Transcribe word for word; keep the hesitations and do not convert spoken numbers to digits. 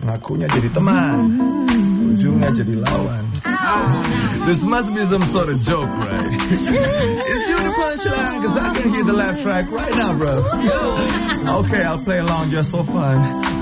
ngakunya jadi teman, ujungnya jadi lawan. This must be some sort of joke, right? Is you the punchline? Cause I can hear the laugh track right now, bro. Okay, I'll play along just for fun.